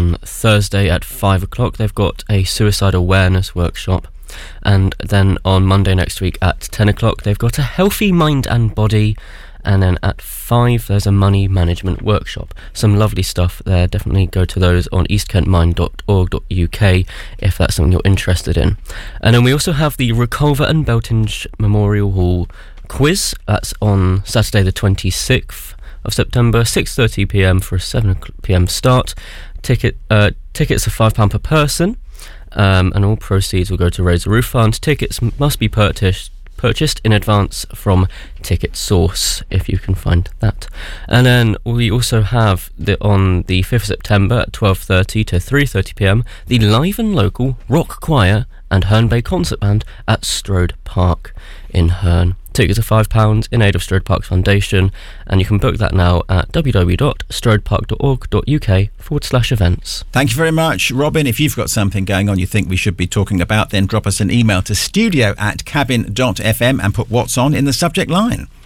on Thursday at 5 o'clock. They've got a suicide awareness workshop. And then on Monday next week at 10 o'clock, they've got a healthy mind and body. And then at 5, there's a money management workshop. Some lovely stuff there. Definitely go to those on eastkentmind.org.uk if that's something you're interested in. And then we also have the Reculver and Beltinge Memorial Hall quiz. That's on Saturday the 26th of September, 6:30pm for a 7pm start. Tickets are £5 per person, and all proceeds will go to Raise the Roof Fund. Tickets must be purchased in advance from Ticket Source, if you can find that. And then we also have on the 5th of September at 12:30 to 3:30pm, the live and local rock choir and Herne Bay Concert Band at Strode Park in Herne. Tickets are £5 in aid of Strode Park Foundation, and you can book that now at www.strodepark.org.uk/events. Thank you very much, Robin. If you've got something going on you think we should be talking about, then drop us an email to studio@cabin.fm and put "What's On" in the subject line.